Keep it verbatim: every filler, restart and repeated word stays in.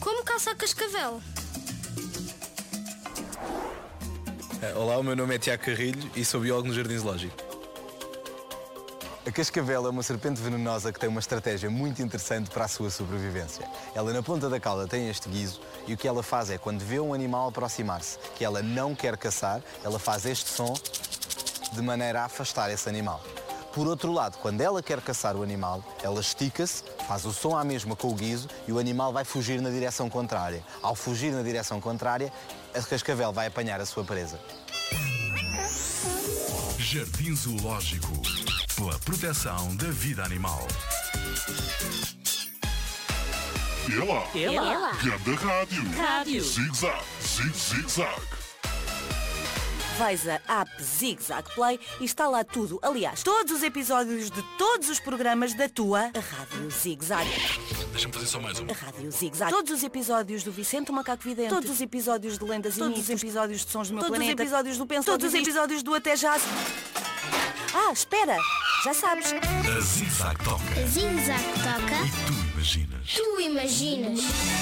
Como caça a cascavel? Olá, o meu nome é Tiago Carrilho e sou biólogo no Jardim Zoológico. A cascavel é uma serpente venenosa que tem uma estratégia muito interessante para a sua sobrevivência. Ela na ponta da cauda tem este guizo e o que ela faz é, quando vê um animal aproximar-se que ela não quer caçar, ela faz este som de maneira a afastar esse animal. Por outro lado, quando ela quer caçar o animal, ela estica-se, faz o som à mesma com o guizo e o animal vai fugir na direção contrária. Ao fugir na direção contrária, a cascavel vai apanhar a sua presa. Jardim Zoológico, pela proteção da vida animal. Ela, Ela. Ganda Rádio, Rádio. Zig-Zag, Zig-Zig-Zag. Vais a app Zig Zag Play e está lá tudo. Aliás, todos os episódios de todos os programas da tua Rádio Zig Zag. Deixa-me fazer só mais um. A Rádio Zig Zag. Todos os episódios do Vicente o Macaco Vidente. Todos os episódios de Lendas Todos e Mitos. os episódios de Sons do Meu Todos Planeta. os episódios do Pensa Todos os Disto. episódios do Até Já. Ah, espera! Já sabes. A Zig Zag toca Zig-Zag toca. e tu imaginas. Tu imaginas.